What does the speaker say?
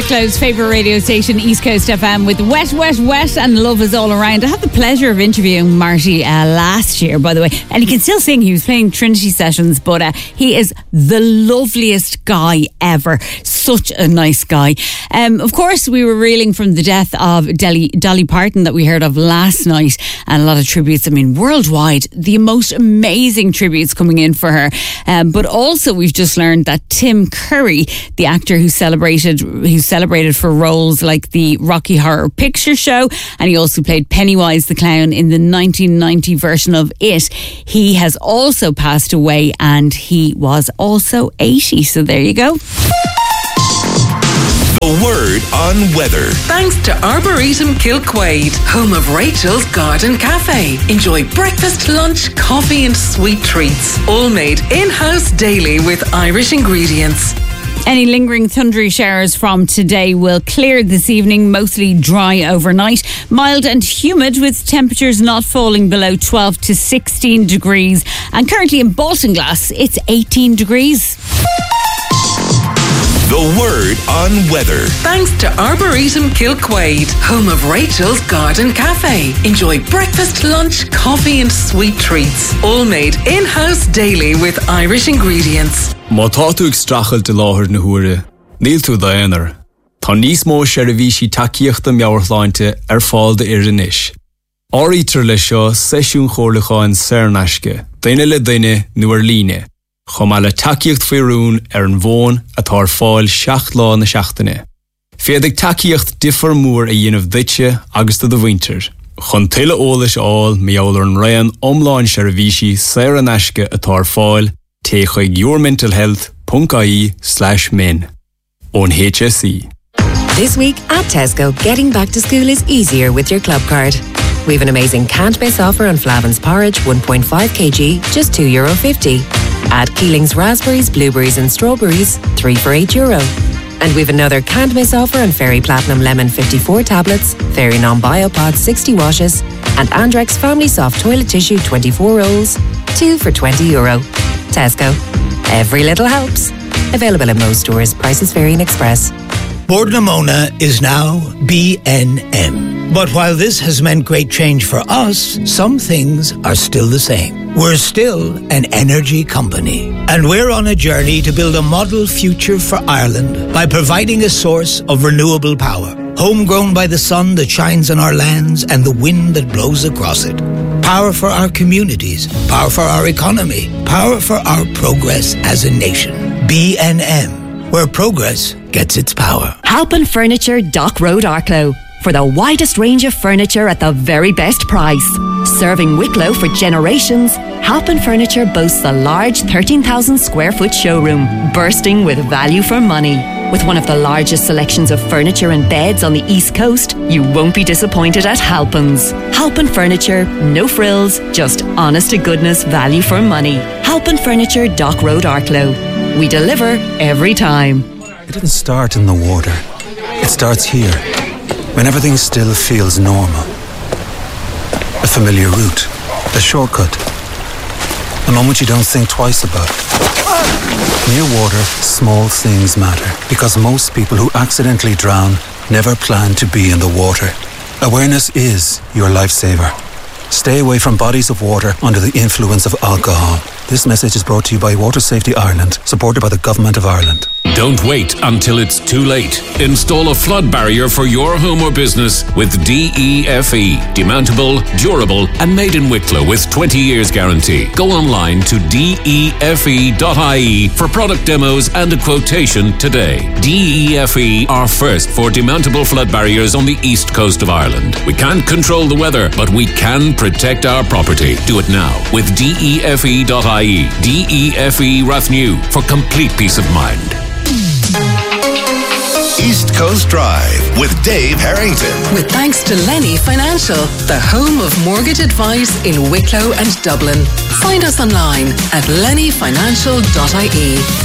Wicklow's favourite radio station, East Coast FM, with Wet, Wet, Wet and Love Is All Around. I had the pleasure of interviewing Marty last year, by the way, and he can still sing. He was playing Trinity Sessions, but he is the loveliest guy ever. Such a nice guy. Of course, we were reeling from the death of Dolly Parton that we heard of last night, and a lot of tributes. I mean, worldwide, the most amazing tributes coming in for her. But also, we've just learned that Tim Curry, the actor who's celebrated for roles like the Rocky Horror Picture Show, and he also played Pennywise the Clown in the 1990 version of It. He has also passed away, and he was also 80. So there you go. The word on weather. Thanks to Arboretum Kilquade, home of Rachel's Garden Cafe. Enjoy breakfast, lunch, coffee and sweet treats. All made in-house daily with Irish ingredients. Any lingering thundery showers from today will clear this evening, mostly dry overnight. Mild and humid with temperatures not falling below 12 to 16 degrees. And currently in Baltinglass, it's 18 degrees. The word on weather. Thanks to Arboretum Kilquade, home of Rachel's Garden Cafe. Enjoy breakfast, lunch, coffee and sweet treats. All made in-house daily with Irish ingredients. Má tá tú ag strachailt de láthair na huaire, níl tú daonar. Tá níos mó seirbhísí takeíochta meabhartháinte fáil de inis. Áirítear le seo seisiún chomhlacháin Saornaisce, daine le daine nuair líne. Chomá le takeíocht faoirún an bhón atá fáil 7 lá na seachtaine. Féadigh takeíocht diffar mór a dhéanamh duite agus do bhaintear. Chun tuile eolais áil meabhair an raon omláin seirbhísí Saornaisce atá fáil take yourmentalhealth.ie/min on HSE. This week at Tesco, getting back to school is easier with your club card. We have an amazing can't miss offer on Flavin's porridge, 1.5 kg, just €2.50. Add Keeling's raspberries, blueberries and strawberries, 3 for €8. And we've another can't miss offer on Fairy Platinum Lemon 54 tablets, Fairy Non-Biopod 60 washes, and Andrex Family Soft Toilet Tissue 24 rolls, 2 for €20. Tesco. Every little helps. Available in most stores. Prices vary in Express. Bord na Móna is now BNM. But while this has meant great change for us, some things are still the same. We're still an energy company. And we're on a journey to build a model future for Ireland by providing a source of renewable power. Homegrown by the sun that shines on our lands and the wind that blows across it. Power for our communities, power for our economy, power for our progress as a nation. BNM, where progress gets its power. Halpin Furniture, Dock Road, Arklow. For the widest range of furniture at the very best price. Serving Wicklow for generations, Halpin Furniture boasts a large 13,000 square foot showroom, bursting with value for money. With one of the largest selections of furniture and beds on the East Coast, you won't be disappointed at Halpin's. Halpin Furniture, no frills, just honest-to-goodness value for money. Halpin Furniture, Dock Road, Arklow. We deliver every time. It didn't start in the water. It starts here, when everything still feels normal. A familiar route, a shortcut, a moment you don't think twice about. Near water, small things matter, because most people who accidentally drown never plan to be in the water. Awareness is your lifesaver. Stay away from bodies of water under the influence of alcohol. This message is brought to you by Water Safety Ireland, supported by the Government of Ireland. Don't wait until it's too late. Install a flood barrier for your home or business with DEFE. Demountable, durable, and made in Wicklow with 20 years guarantee. Go online to DEFE.ie for product demos and a quotation today. DEFE are first for demountable flood barriers on the east coast of Ireland. We can't control the weather, but we can protect our property. Do it now with DEFE.ie. DEFE Rathnew for complete peace of mind. East Coast Drive with Dave Harrington. With thanks to Lenny Financial, the home of mortgage advice in Wicklow and Dublin. Find us online at lennyfinancial.ie.